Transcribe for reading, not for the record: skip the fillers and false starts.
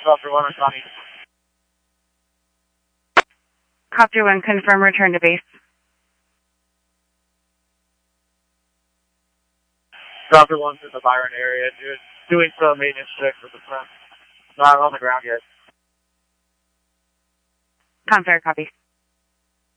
Copter 1 responding. Copter 1, confirm return to base. Copter 1's in the Byron area, doing some maintenance checks with the front. Not on the ground yet. Confirm, copy.